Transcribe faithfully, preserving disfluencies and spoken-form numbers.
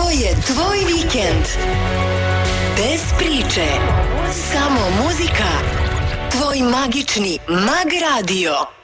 Ovo je tvoj vikend. Bez priče, samo muzika. Tvoj magični Mag Radio.